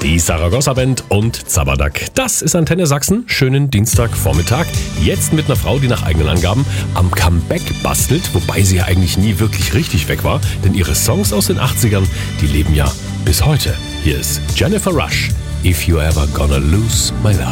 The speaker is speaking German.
Die Saragossa Band und Zabadak. Das ist Antenne Sachsen. Schönen Dienstagvormittag. Jetzt mit einer Frau, die nach eigenen Angaben am Comeback bastelt, wobei sie ja eigentlich nie wirklich richtig weg war, denn ihre Songs aus den 80ern, die leben ja bis heute. Hier ist Jennifer Rush, If You Ever Gonna Lose My Love.